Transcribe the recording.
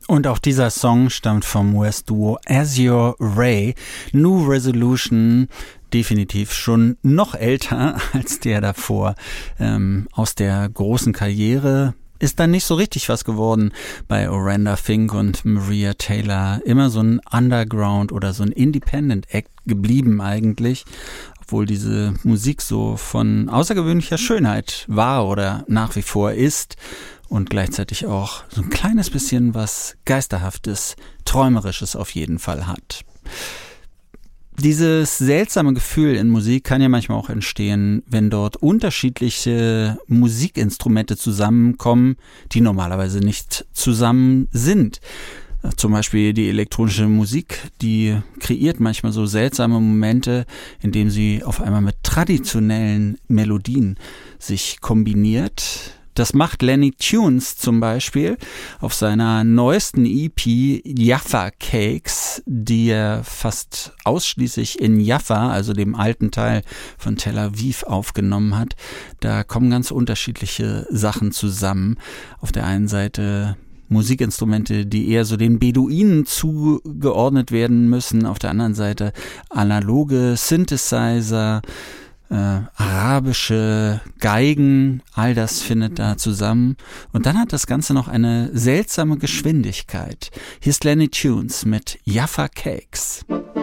Und auch dieser Song stammt vom US-Duo Azure Ray. New Resolution, definitiv schon noch älter als der davor. Aus der großen Karriere ist dann nicht so richtig was geworden bei Orenda Fink und Maria Taylor. Immer so ein Underground oder so ein Independent Act geblieben eigentlich, obwohl diese Musik so von außergewöhnlicher Schönheit war oder nach wie vor ist und gleichzeitig auch so ein kleines bisschen was Geisterhaftes, Träumerisches auf jeden Fall hat. Dieses seltsame Gefühl in Musik kann ja manchmal auch entstehen, wenn dort unterschiedliche Musikinstrumente zusammenkommen, die normalerweise nicht zusammen sind. Zum Beispiel die elektronische Musik, die kreiert manchmal so seltsame Momente, indem sie auf einmal mit traditionellen Melodien sich kombiniert. Das macht Lenny Tunes zum Beispiel auf seiner neuesten EP Jaffa Cakes, die er fast ausschließlich in Jaffa, also dem alten Teil von Tel Aviv, aufgenommen hat. Da kommen ganz unterschiedliche Sachen zusammen. Auf der einen Seite Musikinstrumente, die eher so den Beduinen zugeordnet werden müssen. Auf der anderen Seite analoge Synthesizer, arabische Geigen, all das findet da zusammen. Und dann hat das Ganze noch eine seltsame Geschwindigkeit. Hier ist Lenny Tunes mit Jaffa Cakes.